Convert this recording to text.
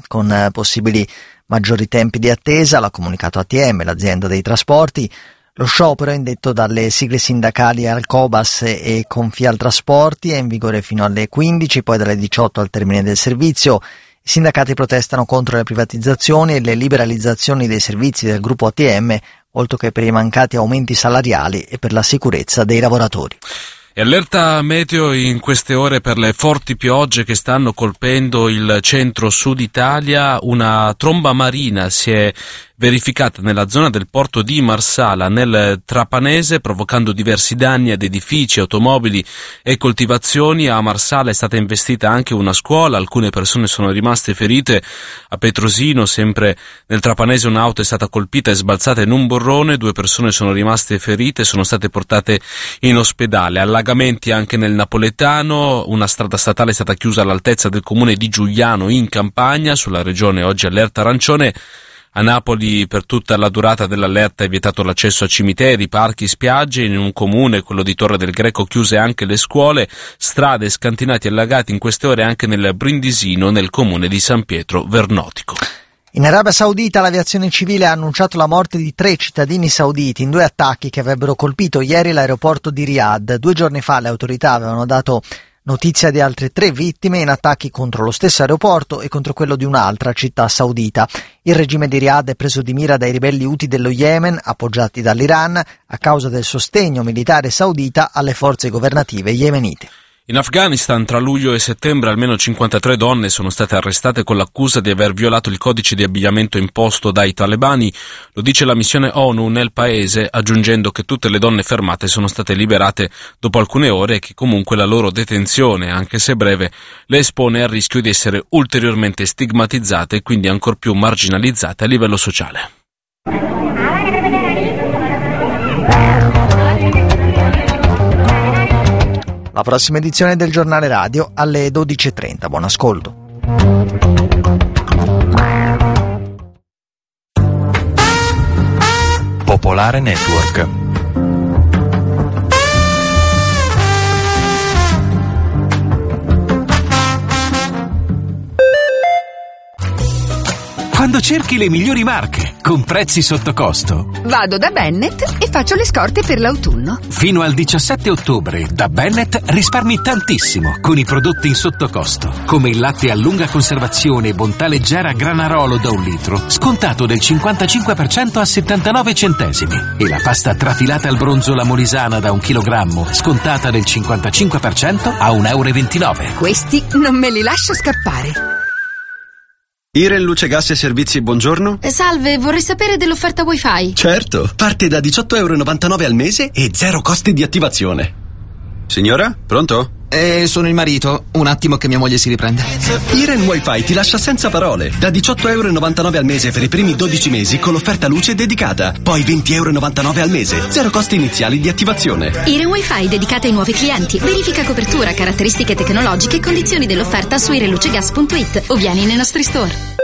con possibili maggiori tempi di attesa, l'ha comunicato ATM, l'azienda dei trasporti. Lo sciopero indetto dalle sigle sindacali Alcobas e Confialtrasporti è in vigore fino alle 15, poi dalle 18 al termine del servizio. I sindacati protestano contro le privatizzazioni e le liberalizzazioni dei servizi del gruppo ATM, oltre che per i mancati aumenti salariali e per la sicurezza dei lavoratori. E allerta meteo in queste ore per le forti piogge che stanno colpendo il centro-sud Italia. Una tromba marina si è verificata nella zona del porto di Marsala, nel Trapanese, provocando diversi danni ad edifici, automobili e coltivazioni. A Marsala è stata investita anche una scuola, alcune persone sono rimaste ferite. A Petrosino, sempre nel Trapanese, un'auto è stata colpita e sbalzata in un burrone, 2 persone sono rimaste ferite e sono state portate in ospedale. Allagamenti anche nel Napoletano, una strada statale è stata chiusa all'altezza del comune di Giugliano in Campania, sulla regione oggi allerta arancione. A Napoli per tutta la durata dell'allerta è vietato l'accesso a cimiteri, parchi, spiagge. In un comune, quello di Torre del Greco, chiuse anche le scuole, strade, scantinati e allagati in queste ore anche nel Brindisino, nel comune di San Pietro Vernotico. In Arabia Saudita l'aviazione civile ha annunciato la morte di 3 cittadini sauditi in 2 attacchi che avrebbero colpito ieri l'aeroporto di Riyadh. 2 giorni fa le autorità avevano dato notizia di altre 3 vittime in attacchi contro lo stesso aeroporto e contro quello di un'altra città saudita. Il regime di Riyadh è preso di mira dai ribelli Houthi dello Yemen, appoggiati dall'Iran, a causa del sostegno militare saudita alle forze governative yemenite. In Afghanistan, tra luglio e settembre, almeno 53 donne sono state arrestate con l'accusa di aver violato il codice di abbigliamento imposto dai talebani. Lo dice la missione ONU nel paese, aggiungendo che tutte le donne fermate sono state liberate dopo alcune ore e che comunque la loro detenzione, anche se breve, le espone al rischio di essere ulteriormente stigmatizzate e quindi ancor più marginalizzate a livello sociale. La prossima edizione del giornale radio alle 12.30. Buon ascolto. Popolare Network. Quando cerchi le migliori marche, con prezzi sotto costo. Vado da Bennett e faccio le scorte per l'autunno. Fino al 17 ottobre, da Bennett risparmi tantissimo con i prodotti in sottocosto, come il latte a lunga conservazione Bontà Leggera Granarolo da 1 litro, scontato del 55% a 79 centesimi. E la pasta trafilata al bronzo La Molisana da 1 chilogrammo, scontata del 55% a 1,29 euro. Questi non me li lascio scappare. Iren Luce Gas e Servizi, buongiorno. Salve, vorrei sapere dell'offerta Wi-Fi. Certo, parte da 18,99 € al mese e 0 costi di attivazione. Signora, pronto? Sono il marito, un attimo che mia moglie si riprende. Iren Wi-Fi ti lascia senza parole. Da 18,99 € al mese per i primi 12 mesi con l'offerta luce dedicata. Poi 20,99 € al mese, 0 costi iniziali di attivazione. Iren Wi-Fi dedicata ai nuovi clienti. Verifica copertura, caratteristiche tecnologiche e condizioni dell'offerta su irenlucegas.it o vieni nei nostri store.